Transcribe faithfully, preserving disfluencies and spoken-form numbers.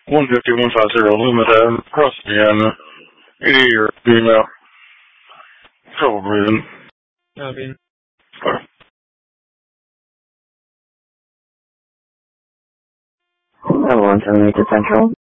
one fifty, one fifty, limited, cross again, eighty or female, trouble breathing. Okay. one seventy-eight to Central.